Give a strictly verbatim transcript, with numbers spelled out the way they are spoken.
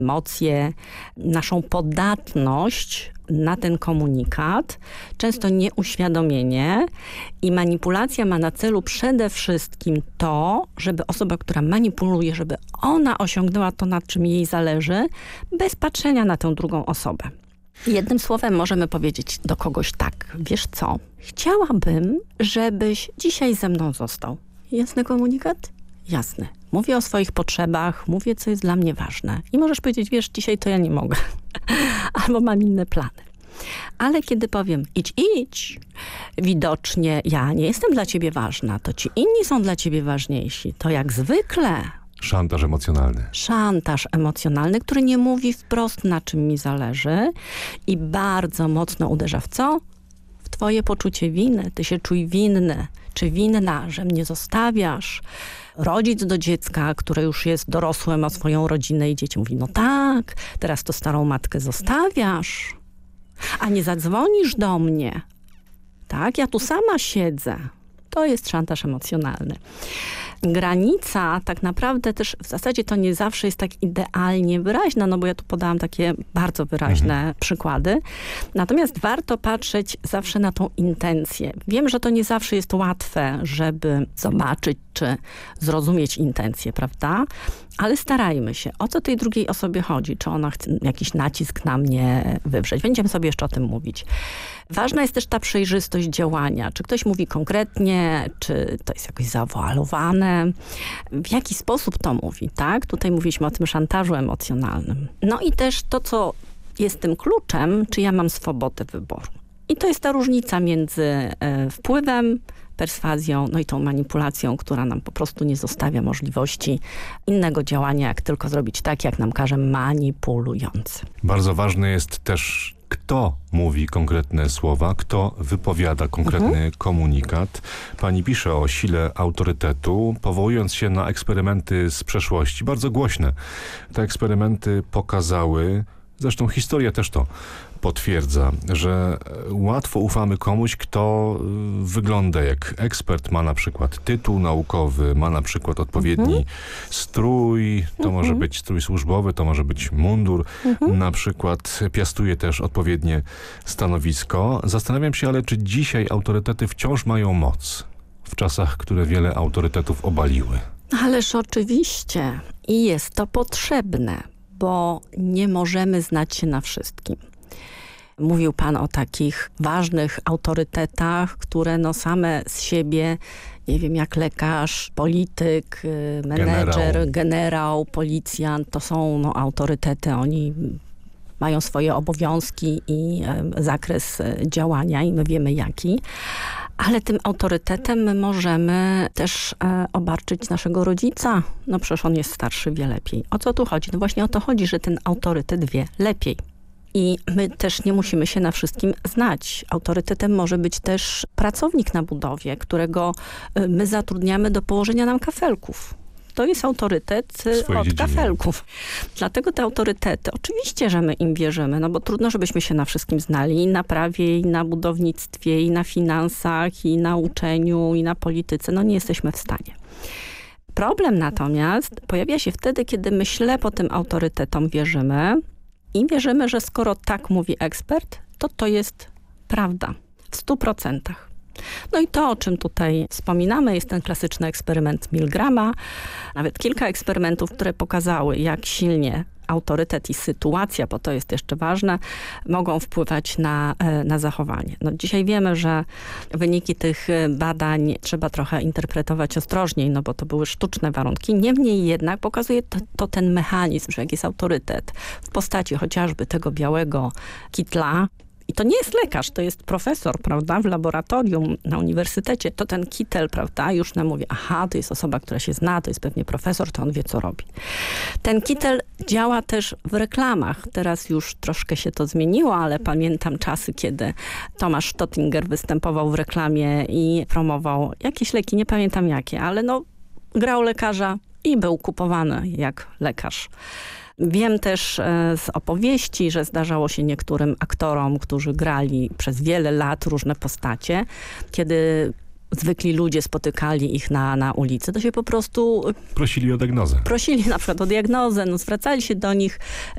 emocje, naszą podatność na ten komunikat, często nieuświadomienie i manipulacja ma na celu przede wszystkim to, żeby osoba, która manipuluje, żeby ona osiągnęła to, nad czym jej zależy, bez patrzenia na tę drugą osobę. Jednym słowem możemy powiedzieć do kogoś tak, wiesz co, chciałabym, żebyś dzisiaj ze mną został. Jasny komunikat? Jasny. Mówię o swoich potrzebach, mówię, co jest dla mnie ważne. I możesz powiedzieć, wiesz, dzisiaj to ja nie mogę. Albo mam inne plany. Ale kiedy powiem, idź, idź, widocznie ja nie jestem dla ciebie ważna, to ci inni są dla ciebie ważniejsi. To jak zwykle... Szantaż emocjonalny. Szantaż emocjonalny, który nie mówi wprost, na czym mi zależy i bardzo mocno uderza w co? W twoje poczucie winy. Ty się czuj winny, czy winna, że mnie zostawiasz. Rodzic do dziecka, które już jest dorosłe, ma swoją rodzinę i dzieci mówi, no tak, teraz to starą matkę zostawiasz, a nie zadzwonisz do mnie. Tak, ja tu sama siedzę. To jest szantaż emocjonalny. Granica tak naprawdę też w zasadzie to nie zawsze jest tak idealnie wyraźna, no bo ja tu podałam takie bardzo wyraźne mhm. przykłady. Natomiast warto patrzeć zawsze na tą intencję. Wiem, że to nie zawsze jest łatwe, żeby zobaczyć czy zrozumieć intencję, prawda? Ale starajmy się. O co tej drugiej osobie chodzi? Czy ona chce jakiś nacisk na mnie wywrzeć? Będziemy sobie jeszcze o tym mówić. Ważna jest też ta przejrzystość działania. Czy ktoś mówi konkretnie, czy to jest jakoś zawoalowane? W jaki sposób to mówi, tak? Tutaj mówiliśmy o tym szantażu emocjonalnym. No i też to, co jest tym kluczem, czy ja mam swobodę wyboru. I to jest ta różnica między e, wpływem, perswazją, no i tą manipulacją, która nam po prostu nie zostawia możliwości innego działania, jak tylko zrobić tak, jak nam każe manipulujący. Bardzo ważne jest też, kto mówi konkretne słowa, kto wypowiada konkretny mhm. komunikat. Pani pisze o sile autorytetu, powołując się na eksperymenty z przeszłości, bardzo głośne. Te eksperymenty pokazały, zresztą historia też to potwierdza, że łatwo ufamy komuś, kto wygląda jak ekspert, ma na przykład tytuł naukowy, ma na przykład odpowiedni mhm. strój, to mhm. może być strój służbowy, to może być mundur, mhm. na przykład piastuje też odpowiednie stanowisko. Zastanawiam się, ale czy dzisiaj autorytety wciąż mają moc w czasach, które wiele autorytetów obaliły? Ależ oczywiście i jest to potrzebne, bo nie możemy znać się na wszystkim. Mówił pan o takich ważnych autorytetach, które no same z siebie, nie wiem, jak lekarz, polityk, menedżer, generał, generał policjant, to są no, autorytety. Oni mają swoje obowiązki i e, zakres działania i my wiemy jaki. Ale tym autorytetem my możemy też e, obarczyć naszego rodzica. No przecież on jest starszy, wie lepiej. O co tu chodzi? No właśnie o to chodzi, że ten autorytet wie lepiej. I my też nie musimy się na wszystkim znać. Autorytetem może być też pracownik na budowie, którego my zatrudniamy do położenia nam kafelków. To jest autorytet od dziedzinie. Kafelków. Dlatego te autorytety, oczywiście, że my im wierzymy, no bo trudno, żebyśmy się na wszystkim znali. I na prawie, i na budownictwie, i na finansach, i na uczeniu, i na polityce. No nie jesteśmy w stanie. Problem natomiast pojawia się wtedy, kiedy my ślepo tym autorytetom wierzymy i wierzymy, że skoro tak mówi ekspert, to to jest prawda w stu procentach. No i to, o czym tutaj wspominamy, jest ten klasyczny eksperyment Milgrama. Nawet kilka eksperymentów, które pokazały, jak silnie autorytet i sytuacja, bo to jest jeszcze ważne, mogą wpływać na, na zachowanie. No dzisiaj wiemy, że wyniki tych badań trzeba trochę interpretować ostrożniej, no bo to były sztuczne warunki. Niemniej jednak pokazuje to, to ten mechanizm, że jak jest autorytet w postaci chociażby tego białego kitla, i to nie jest lekarz, to jest profesor, prawda, w laboratorium na uniwersytecie. To ten kitel, prawda, już nam mówi, aha, to jest osoba, która się zna, to jest pewnie profesor, to on wie, co robi. Ten kitel działa też w reklamach. Teraz już troszkę się to zmieniło, ale pamiętam czasy, kiedy Tomasz Stottinger występował w reklamie i promował jakieś leki, nie pamiętam jakie, ale no grał lekarza i był kupowany jak lekarz. Wiem też z opowieści, że zdarzało się niektórym aktorom, którzy grali przez wiele lat różne postacie, kiedy zwykli ludzie spotykali ich na, na ulicy, to się po prostu... Prosili o diagnozę. Prosili na przykład o diagnozę, no zwracali się do nich